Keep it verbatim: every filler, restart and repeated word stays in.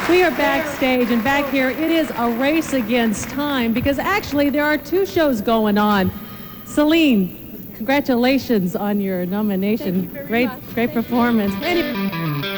We are backstage, and back here, it is a race against time because actually there are two shows going on. Celine, congratulations on your nomination. Thank you very great, much. great Thank performance. You. Any